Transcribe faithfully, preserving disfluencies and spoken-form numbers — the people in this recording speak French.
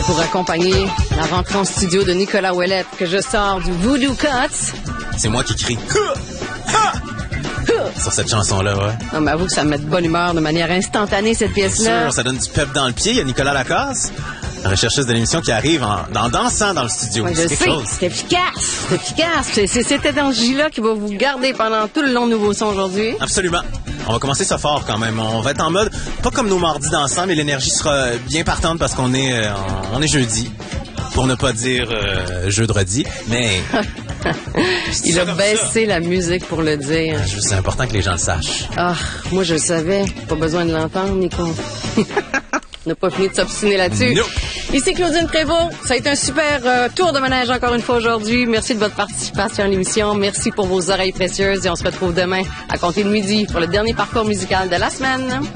pour accompagner la rentrée en studio de Nicolas Ouellette que je sors du Voodoo Cuts. C'est moi qui crie. Sur cette chanson-là, ouais. Non, mais avoue que ça me met de bonne humeur de manière instantanée, cette pièce-là. Sûr, ça donne du pep dans le pied. Il y a Nicolas Lacasse, la rechercheuse de l'émission, qui arrive en, en dansant dans le studio. Ouais, je c'est sais, quelque chose. c'est efficace, c'est efficace. C'est, c'est cette énergie-là qui va vous garder pendant tout le long de Nouveau Son aujourd'hui. Absolument. On va commencer ça fort quand même. On va être en mode, pas comme nos mardis dansants, mais l'énergie sera bien partante parce qu'on est, euh, on est jeudi. Pour ne pas dire euh, jeudi, mais... Il a baissé ça. La musique pour le dire. C'est important que les gens le sachent. Ah, moi je le savais. Pas besoin de l'entendre, Nico. On n'a pas fini de s'obstiner là-dessus. No. Ici Claudine Prévost. Ça a été un super euh, tour de manège encore une fois aujourd'hui. Merci de votre participation à l'émission. Merci pour vos oreilles précieuses et on se retrouve demain à compter de midi pour le dernier parcours musical de la semaine.